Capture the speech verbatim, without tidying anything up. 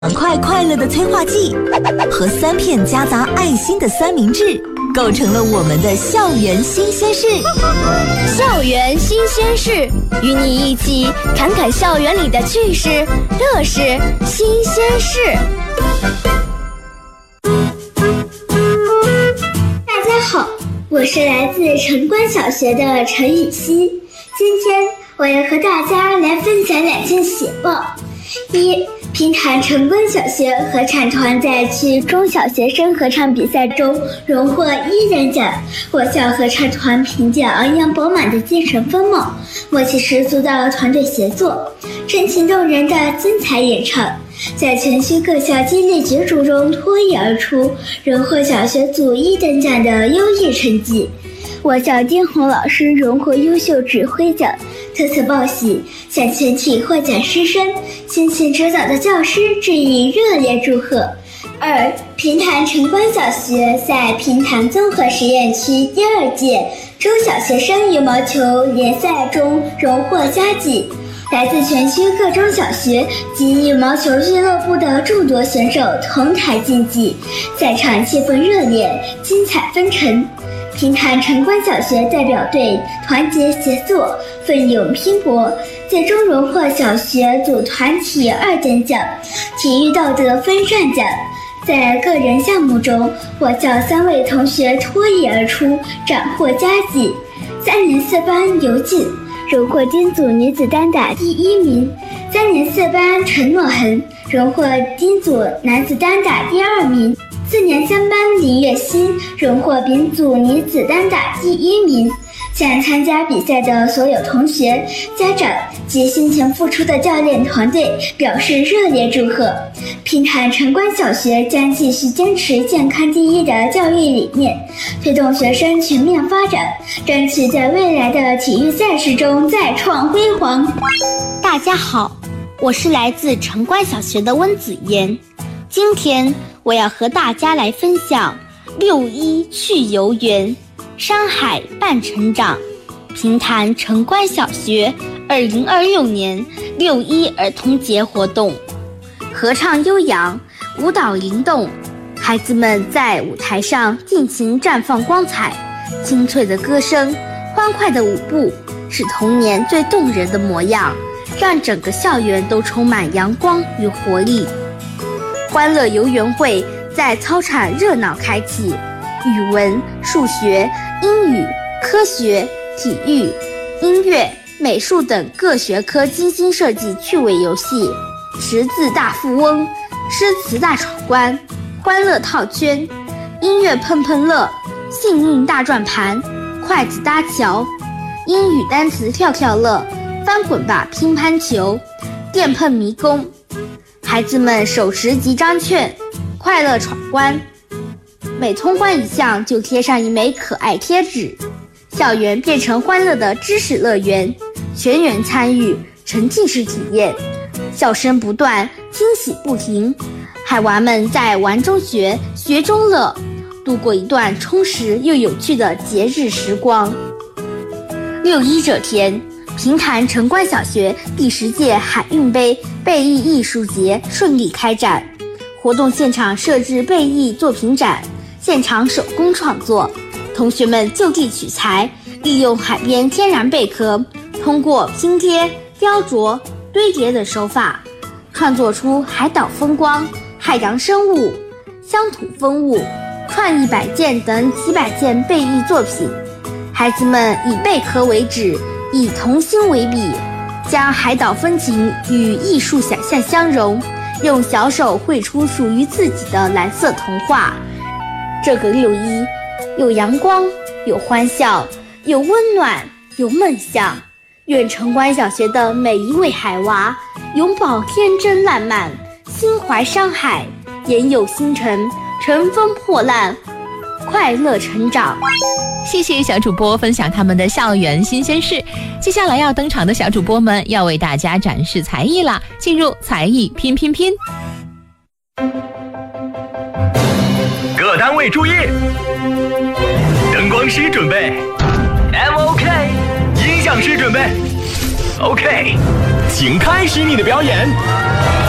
爽快快乐的催化剂和三片夹杂爱心的三明治，构成了我们的校园新鲜事。 校园新鲜事，与你一起侃侃校园里的趣事、乐事、新鲜事。 大家好，我是来自城关小学的陈雨希。今天我要和大家来分享两件喜报。一，平潭城关小学合唱团在区中小学生合唱比赛中荣获一等奖。我校合唱团凭借昂扬饱满的精神风貌，默契十足的团队协作，真情动人的精彩演唱，在全区各校激励角逐中脱颖而出，荣获小学组一等奖的优异成绩。我校丁红老师荣获优秀指挥奖，特此报喜，向全体获奖师生、辛勤指导的教师致以热烈祝贺。二，平潭城关小学在平潭综合实验区第二届中小学生羽毛球联赛中荣获佳绩。来自全区各中小学及羽毛球俱乐部的众多选手同台竞技，赛场气氛热烈，精彩纷呈。平潭城关小学代表队团结协作，奋勇拼搏，最终荣获小学组团体二等奖、体育道德分站奖。在个人项目中，我校三位同学脱颖而出，斩获佳绩。三年四班尤静荣获丁组女子单打第一名，三年四班陈诺恒荣获丁组男子单打第二名，四年三班林月欣荣获丙组女子单打第一名。向参加比赛的所有同学、家长及辛勤付出的教练团队表示热烈祝贺。平潭城关小学将继续坚持健康第一的教育理念，推动学生全面发展，争取在未来的体育赛事中再创辉煌。 大家好，我是来自城关小学的温子妍。今天我要和大家来分享六一去游园，山海伴成长。平潭城关小学二零二六年六一儿童节活动，合唱悠扬，舞蹈灵动，孩子们在舞台上尽情绽放光彩，清脆的歌声，欢快的舞步，是童年最动人的模样，让整个校园都充满阳光与活力。欢乐游园会在操场热闹开启，语文、数学、英语、科学、体育、音乐、美术等各学科精心设计趣味游戏，识字大富翁、诗词大闯关、欢乐套圈、音乐碰碰乐、幸运大转盘、筷子搭桥、英语单词跳跳乐、翻滚吧乒乓球、电碰迷宫。孩子们手持集章券，快乐闯关，每通关一项就贴上一枚可爱贴纸，校园变成欢乐的知识乐园，全员参与，沉浸式体验，笑声不断，惊喜不停。孩娃们在玩中学，学中乐，度过一段充实又有趣的节日时光。六一这天，平潭城关小学第十届海运杯贝艺艺术节顺利开展，活动现场设置贝艺作品展，现场手工创作，同学们就地取材，利用海边天然贝壳，通过拼贴、雕琢、堆叠等手法，创作出海岛风光、海洋生物、乡土风物、创意摆件等几百件贝艺作品。孩子们以贝壳为纸，以童心为笔，将海岛风情与艺术想象相融，用小手绘出属于自己的蓝色童话。这个六一，有阳光，有欢笑，有温暖，有梦想。愿城关小学的每一位海娃永葆天真烂漫，心怀山海，眼有星辰，乘风破浪，快乐成长。 谢谢小主播分享他们的校园新鲜事。接下来要登场的小主播们要为大家展示才艺啦，进入才艺拼拼拼。 各单位注意，灯光师准备 M O K， 音响师准备 OK， 请开始你的表演。